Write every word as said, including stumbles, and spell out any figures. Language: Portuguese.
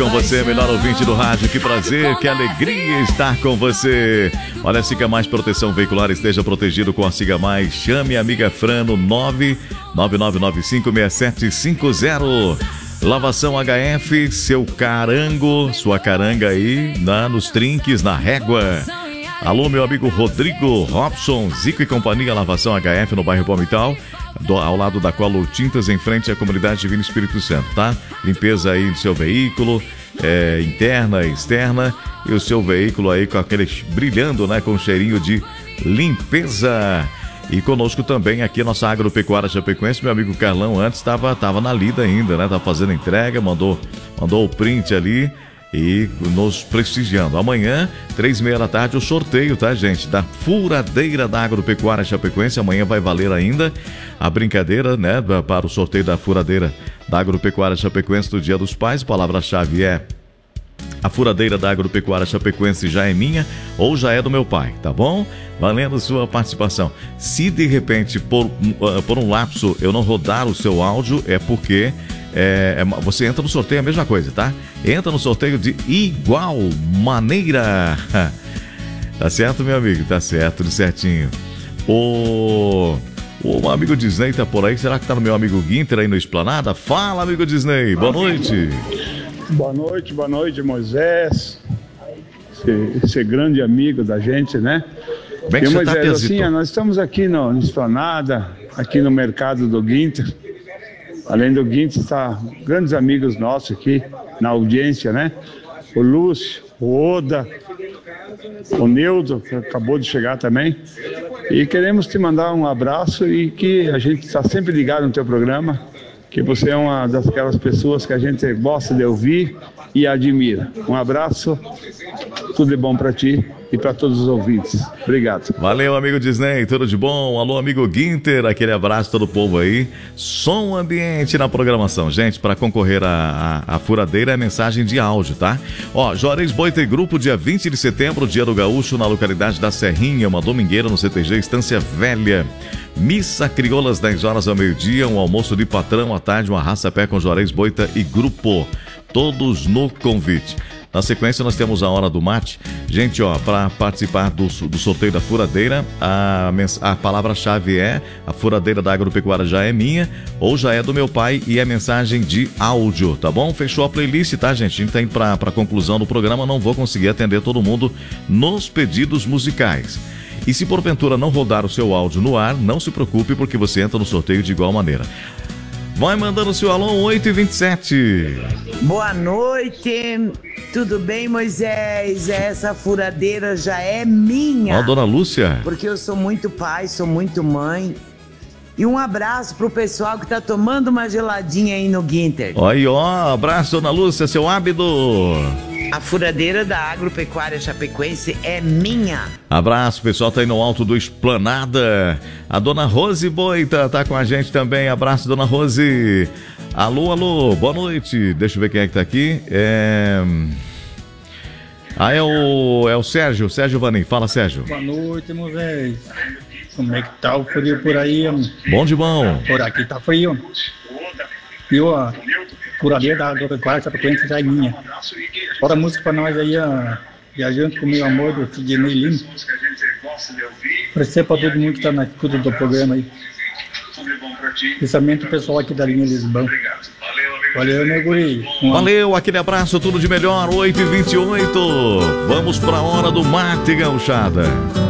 com você, melhor ouvinte do rádio. Que prazer, que alegria estar com você. Olha, Siga Mais Proteção Veicular, esteja protegido com a Siga Mais. Chame a amiga Fran no nove nove nove nove cinco seis sete cinco zero. Lavação H F, seu carango, sua caranga aí, na, nos trinques, na régua. Alô, meu amigo Rodrigo Robson, Zico e Companhia, Lavação H F no bairro Palmital, do, ao lado da Colo Tintas, em frente à comunidade Divino Espírito Santo, tá? Limpeza aí do seu veículo, é, interna e externa, e o seu veículo aí com aquele brilhando, né, com cheirinho de limpeza. E conosco também aqui a nossa Agropecuária Chapecoense, meu amigo Carlão, antes estava tava na lida ainda, né? Tava fazendo entrega, mandou, mandou o print ali e nos prestigiando. Amanhã, três e meia da tarde, o sorteio, tá, gente? Da furadeira da Agropecuária Chapecoense. Amanhã vai valer ainda a brincadeira, né? Para o sorteio da furadeira da Agropecuária Chapecoense do Dia dos Pais. A palavra-chave é: a furadeira da Agropecuária Chapecoense já é minha ou já é do meu pai, tá bom? Valendo sua participação. Se de repente, por, uh, por um lapso, eu não rodar o seu áudio, é porque é, é, você entra no sorteio, a mesma coisa, tá? Entra no sorteio de igual maneira. Tá certo, meu amigo? Tá certo, tudo certinho. O... O amigo Disney tá por aí. Será que tá no meu amigo Guinter aí no Esplanada? Fala, amigo Disney. Boa noite. Boa noite, boa noite, Moisés. Esse, esse grande amigo da gente, né? Como é que e você Moisés, tá, assim, nós estamos aqui no, no Esplanada, aqui no mercado do Guinter. Além do Guinter, está grandes amigos nossos aqui na audiência, né? O Lúcio, o Oda, o Neudo, que acabou de chegar também. E queremos te mandar um abraço e que a gente está sempre ligado no teu programa, que você é uma daquelas pessoas que a gente gosta de ouvir e admira. Um abraço, tudo de bom para ti e para todos os ouvintes. Obrigado. Valeu, amigo Disney, tudo de bom? Alô, amigo Guinter, aquele abraço a todo o povo aí. Som ambiente na programação. Gente, para concorrer a, a, a furadeira é mensagem de áudio, tá? Ó, Juarez Boita e Grupo, dia vinte de setembro, dia do Gaúcho, na localidade da Serrinha, uma domingueira no C T G Estância Velha. Missa Crioula às dez horas ao meio-dia, um almoço de patrão à tarde, uma raça-pé com Juarez Boita e Grupo. Todos no convite. Na sequência, nós temos a Hora do Mate. Gente, ó, para participar do, do sorteio da furadeira, a, a palavra-chave é: a furadeira da Agropecuária já é minha ou já é do meu pai, e é mensagem de áudio, tá bom? Fechou a playlist, tá, gente? A gente tá indo para a conclusão do programa, não vou conseguir atender todo mundo nos pedidos musicais. E se porventura não rodar o seu áudio no ar, não se preocupe, porque você entra no sorteio de igual maneira. Vai mandando o seu alô, oito e vinte e sete. Boa noite, tudo bem, Moisés? Essa furadeira já é minha. Ó, dona Lúcia. Porque eu sou muito pai, sou muito mãe. E um abraço pro pessoal que tá tomando uma geladinha aí no Guinter. Aí, ó, abraço, dona Lúcia, seu ábido. A furadeira da Agropecuária Chapecoense é minha. Abraço, pessoal, tá aí no alto do Esplanada. A dona Rose Boita tá com a gente também. Abraço, dona Rose. Alô, alô, boa noite. Deixa eu ver quem é que tá aqui. É... Ah, é o, é o Sérgio, Sérgio Vanim. Fala, Sérgio. Boa noite, Moisés. Como é que tá o frio por aí, homem? Bom de bom. Por aqui tá frio. E a furadeira da Agropecuária Chapecoense já é minha. Bota a música pra nós aí, ó, Viajando com Meu Amor, do Sidney Lima. Agradecer pra todo mundo que tá na escuta do programa aí. Principalmente o pessoal aqui da linha Lisbão. Valeu, meu guri. Valeu, aquele abraço, tudo de melhor, oito e vinte e oito. Vamos pra Hora do Mate, gauchada.